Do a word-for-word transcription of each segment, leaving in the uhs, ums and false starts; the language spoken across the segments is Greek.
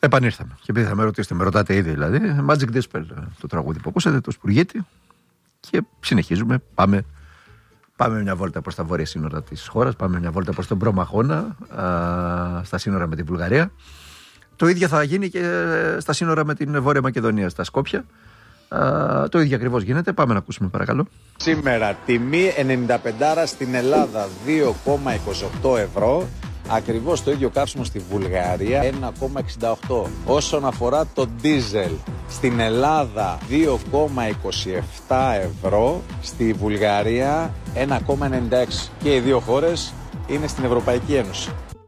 Επανήρθαμε. Και επειδή θα με ρωτήσετε, με ρωτάτε ήδη δηλαδή, Magic Dispel, το τραγούδι που ακούσατε, το Σπουργίτη. Και συνεχίζουμε. Πάμε, πάμε μια βόλτα προς τα βόρεια σύνορα της χώρας. Πάμε μια βόλτα προς τον Προμαχώνα, στα σύνορα με τη Βουλγαρία. Το ίδιο θα γίνει και στα σύνορα με την Βόρεια Μακεδονία, στα Σκόπια. Uh, το ίδιο ακριβώς γίνεται. Πάμε να ακούσουμε, παρακαλώ. Σήμερα τιμή ενενήντα πέντε στην Ελλάδα δύο κόμμα είκοσι οκτώ ευρώ. Ακριβώς το ίδιο καύσιμο στη Βουλγαρία ένα κόμμα εξήντα οκτώ. Όσον αφορά το ντίζελ, στην Ελλάδα δύο κόμμα είκοσι επτά ευρώ, στη Βουλγαρία ένα κόμμα ενενήντα έξι. Και οι δύο χώρες είναι στην Ευρωπαϊκή Ένωση.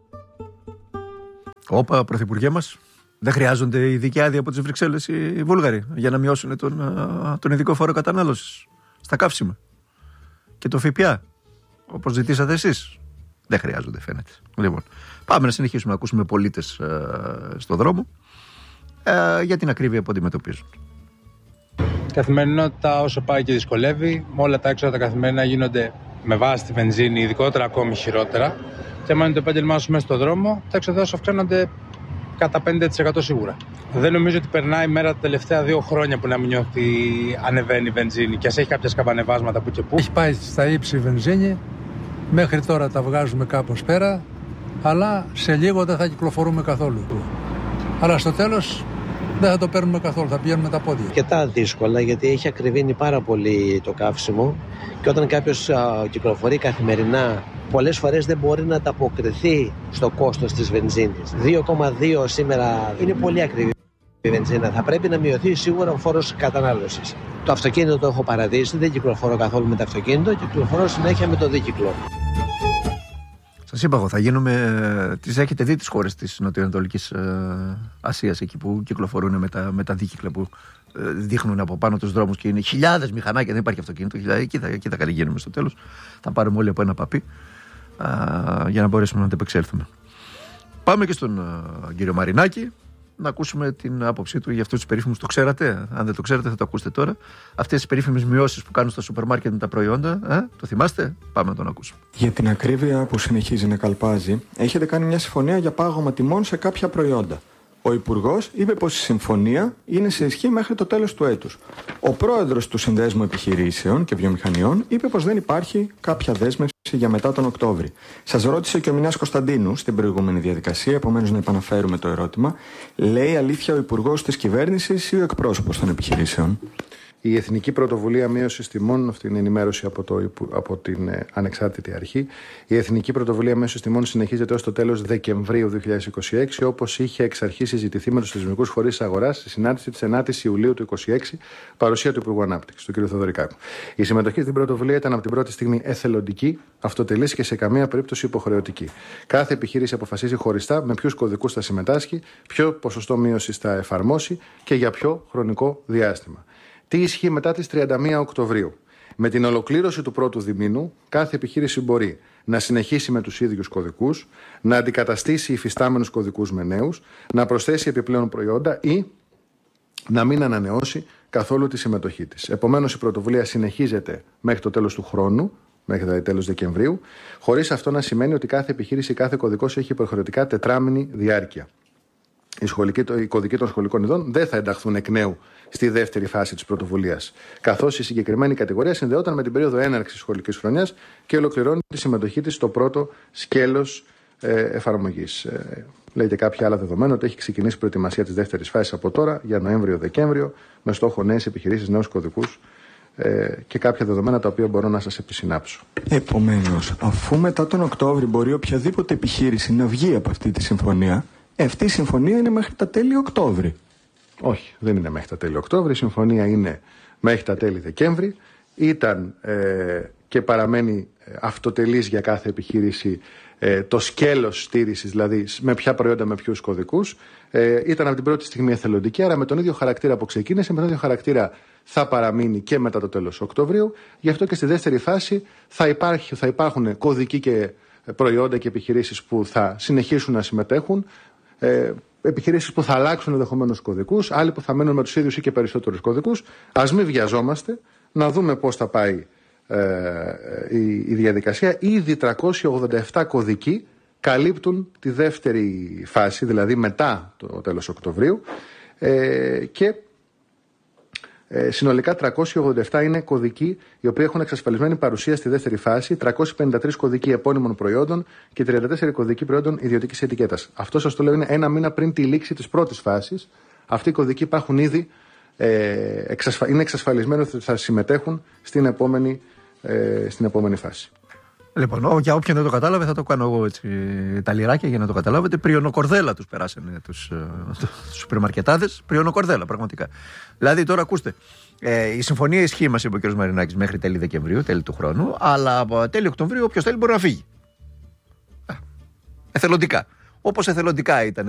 Όπα, Πρωθυπουργέ μας. Δεν χρειάζονται ειδική άδεια από τις Βρυξέλλες οι Βούλγαροι για να μειώσουν τον, τον ειδικό φόρο κατανάλωσης στα καύσιμα και το ΦΠΑ, όπως ζητήσατε εσείς. Δεν χρειάζονται, φαίνεται. Λοιπόν, πάμε να συνεχίσουμε να ακούσουμε πολίτες ε, στο δρόμο ε, για την ακρίβεια που αντιμετωπίζουν. Καθημερινότητα όσο πάει και δυσκολεύει, όλα τα έξοδα τα καθημερινά γίνονται με βάση τη βενζίνη, ειδικότερα ακόμη χειρότερα. Και άμα είναι το επάγγελμά σου μέσα στον δρόμο, τα έξοδα σου αυξάνονται κατά πενήντα τοις εκατό σίγουρα. Δεν νομίζω ότι περνάει η μέρα τα τελευταία δύο χρόνια που να μην νιώθει ανεβαίνει η βενζίνη και ας έχει κάποια σκαμπανεβάσματα που και που. Έχει πάει στα ύψη η βενζίνη, μέχρι τώρα τα βγάζουμε κάπως πέρα, αλλά σε λίγο δεν θα κυκλοφορούμε καθόλου. Αλλά στο τέλος δεν θα το παίρνουμε καθόλου, θα πηγαίνουμε τα πόδια. Αρκετά δύσκολα, γιατί έχει ακριβήνει πάρα πολύ το καύσιμο και όταν κάποιος α, κυκλοφορεί καθημερινά, πολλές φορές δεν μπορεί να ανταποκριθεί στο κόστος της βενζίνης. δύο κόμμα δύο σήμερα είναι πολύ ακριβή η βενζίνα. Θα πρέπει να μειωθεί σίγουρα ο φόρος κατανάλωσης. Το αυτοκίνητο το έχω παραδείσει, δεν κυκλοφορώ καθόλου με το αυτοκίνητο, κυκλοφορώ συνέχεια με το δίκυκλο. Σας είπα εγώ, θα γίνουμε. Τις έχετε δει τις χώρες της Νοτιοανατολικής ε, Ασίας, εκεί που κυκλοφορούν με τα, με τα δίκυκλα που ε, δείχνουν από πάνω τους δρόμους και είναι χιλιάδες μηχανάκια, δεν υπάρχει αυτοκίνητο. Χιλιάδες, εκεί θα, εκεί θα κατηγαίνουμε στο τέλος. Θα πάρουμε όλοι από ένα παπί α, για να μπορέσουμε να αντεπεξέλθουμε. Πάμε και στον α, κύριο Μαρινάκη να ακούσουμε την άποψή του για αυτούς τους περίφημους. Το ξέρατε? Αν δεν το ξέρετε, θα το ακούσετε τώρα. Αυτές τις περίφημες μειώσεις που κάνουν στα σούπερ μάρκετ με τα προϊόντα. Ε? Το θυμάστε? Πάμε να τον ακούσουμε. Για την ακρίβεια που συνεχίζει να καλπάζει, έχετε κάνει μια συμφωνία για πάγωμα τιμών σε κάποια προϊόντα. Ο Υπουργός είπε πως η συμφωνία είναι σε ισχύ μέχρι το τέλος του έτους. Ο πρόεδρος του Συνδέσμου Επιχειρήσεων και Βιομηχανιών είπε πως δεν υπάρχει κάποια δέσμευση για μετά τον Οκτώβρη. Σας ρώτησε και ο Μινάς Κωνσταντίνου στην προηγούμενη διαδικασία, επομένως να επαναφέρουμε το ερώτημα. Λέει αλήθεια ο Υπουργός της Κυβέρνησης ή ο εκπρόσωπος των επιχειρήσεων? Η Εθνική Πρωτοβουλία Μείωσης Τιμών, αυτή είναι ενημέρωση από, το, από την ε, Ανεξάρτητη Αρχή. Η Εθνική Πρωτοβουλία Μείωσης Τιμών συνεχίζεται ως το τέλος Δεκεμβρίου δύο χιλιάδες είκοσι έξι, όπως είχε εξ αρχής συζητηθεί με τους θεσμικούς φορείς της αγοράς στη συνάντηση της ενάτης Ιουλίου του είκοσι έξι, παρουσία του Υπουργού Ανάπτυξης, του κ. Θοδωρικάκου. Η συμμετοχή στην πρωτοβουλία ήταν από την πρώτη στιγμή εθελοντική, αυτοτελής και σε καμία περίπτωση υποχρεωτική. Κάθε επιχείρηση αποφασίζει χωριστά με ποιους κωδικούς θα συμμετάσχει, ποιο ποσοστό μείωσης θα εφαρμόσει και για ποιο χρονικό διάστημα. Τι ισχύει μετά τις τριάντα μία Οκτωβρίου? Με την ολοκλήρωση του πρώτου διμήνου, κάθε επιχείρηση μπορεί να συνεχίσει με τους ίδιους κωδικούς, να αντικαταστήσει υφιστάμενους κωδικούς με νέους, να προσθέσει επιπλέον προϊόντα ή να μην ανανεώσει καθόλου τη συμμετοχή της. Επομένως, η πρωτοβουλία συνεχίζεται μέχρι το τέλος του χρόνου, μέχρι το τέλος Δεκεμβρίου, χωρίς αυτό να σημαίνει ότι κάθε επιχείρηση, κάθε κωδικός έχει υποχρεωτικά τετράμηνη διάρκεια. Οι, σχολικοί, οι κωδικοί των σχολικών ειδών δεν θα ενταχθούν εκ νέου στη δεύτερη φάση της πρωτοβουλίας, καθώς η συγκεκριμένη κατηγορία συνδεόταν με την περίοδο έναρξης σχολικής χρονιάς και ολοκληρώνει τη συμμετοχή της στο πρώτο σκέλος ε, εφαρμογής. Ε, λέει και κάποια άλλα δεδομένα ότι έχει ξεκινήσει η προετοιμασία της δεύτερης φάσης από τώρα για Νοέμβριο-Δεκέμβριο, με στόχο νέες επιχειρήσεις, νέους κωδικούς ε, και κάποια δεδομένα τα οποία μπορώ να σας επισυνάψω. Επομένως, αφού μετά τον Οκτώβρη μπορεί οποιαδήποτε επιχείρηση να βγει από αυτή τη συμφωνία, αυτή η συμφωνία είναι μέχρι τα τέλη Οκτώβρη. Όχι, δεν είναι μέχρι τα τέλη Οκτώβρη. Η συμφωνία είναι μέχρι τα τέλη Δεκέμβρη. Ήταν ε, και παραμένει αυτοτελής για κάθε επιχείρηση ε, το σκέλος στήρησης, δηλαδή με ποια προϊόντα, με ποιους κωδικούς. Ε, ήταν από την πρώτη στιγμή εθελοντική, άρα με τον ίδιο χαρακτήρα που ξεκίνησε, με τον ίδιο χαρακτήρα θα παραμείνει και μετά το τέλος Οκτωβρίου. Γι' αυτό και στη δεύτερη φάση θα, υπάρχει, θα υπάρχουν κωδικοί και προϊόντα και επιχειρήσεις που θα συνεχίσουν να συμμετέχουν. Ε, επιχειρήσεις που θα αλλάξουν ενδεχομένως κωδικούς, άλλοι που θα μένουν με τους ίδιους ή και περισσότερους κωδικούς. Ας μην βιαζόμαστε, να δούμε πώς θα πάει ε, η, η διαδικασία. Ήδη τριακόσιοι ογδόντα επτά κωδικοί καλύπτουν τη δεύτερη φάση, δηλαδή μετά το τέλος Οκτωβρίου, ε, και ε, συνολικά τριακόσιοι ογδόντα επτά είναι κωδικοί οι οποίοι έχουν εξασφαλισμένη παρουσία στη δεύτερη φάση, τριακόσιοι πενήντα τρεις κωδικοί επώνυμων προϊόντων και τριάντα τέσσερις κωδικοί προϊόντων ιδιωτικής ετικέτας. Αυτό σας το λέω είναι ένα μήνα πριν τη λήξη της πρώτης φάσης. Αυτοί οι κωδικοί υπάρχουν ήδη, ε, εξασφα... είναι εξασφαλισμένοι ότι θα συμμετέχουν στην επόμενη, ε, στην επόμενη φάση. Λοιπόν, για όποιον δεν το κατάλαβε, θα το κάνω εγώ έτσι τα λιράκια για να το καταλάβετε. Πριονοκορδέλα τους περάσανε τους σούπερ μαρκετάδες. Πριονοκορδέλα, πραγματικά. Δηλαδή, τώρα ακούστε. Ε, η συμφωνία ισχύει, μας είπε ο κ. Μαρινάκης, μέχρι τέλη Δεκεμβρίου, τέλη του χρόνου. Αλλά από τέλη Οκτωβρίου, όποιος θέλει μπορεί να φύγει. Εθελοντικά. Όπως εθελοντικά ήταν